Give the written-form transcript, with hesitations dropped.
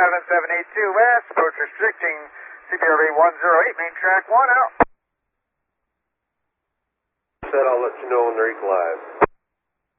7782 West, approach restricting CBRV 108, main track 1 out. Said I'll let you know when they're equalized.